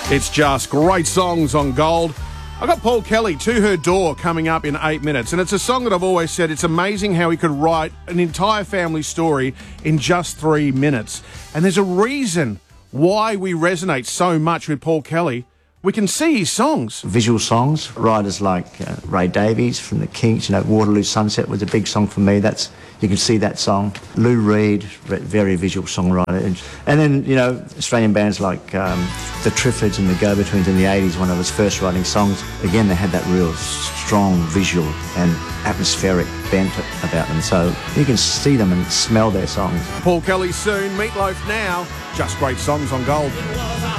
It's just great songs on Gold. I got Paul Kelly, To Her Door, coming up in 8 minutes. And it's a song that I've always said, it's amazing how he could write an entire family story in just 3 minutes. And there's a reason why we resonate so much with Paul Kelly. We can see his songs. Visual songs, writers like Ray Davies from the Kinks, Waterloo Sunset was a big song for me. You can see that song. Lou Reed, very visual songwriter. And then, Australian bands like the Triffids and the Go-Betweens in the 80s, when I was first writing songs, again, they had that real strong visual and atmospheric bent about them. So you can see them and smell their songs. Paul Kelly soon, Meatloaf now. Just great songs on Gold.